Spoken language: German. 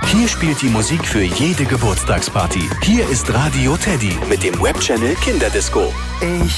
Hier spielt die Musik für jede Geburtstagsparty. Hier ist Radio Teddy mit dem Webchannel Kinderdisco. Ich